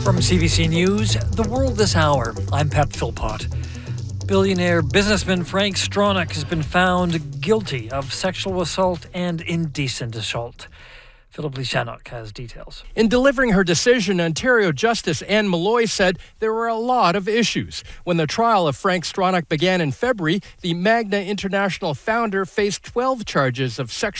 From CBC News, The World This Hour, I'm Pat Philpott. Billionaire businessman Frank Stronach has been found guilty of sexual assault and indecent assault. Philip Lishanuk has details. In delivering her decision, Ontario Justice Anne Malloy said there were a lot of issues. When the trial of Frank Stronach began in February, the Magna International founder faced 12 charges of sexual